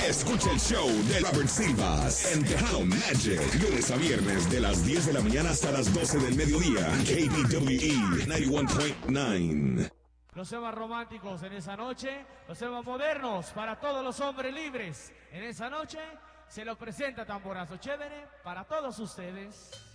Escucha el show de Robert Silvas en Tejano Magic. Lunes a viernes de las 10 de la mañana hasta las 12 del mediodía. KBWE 91.9. Los temas románticos en esa noche, los temas modernos para todos los hombres libres en esa noche, se lo presenta Tamborazo Chévere para todos ustedes.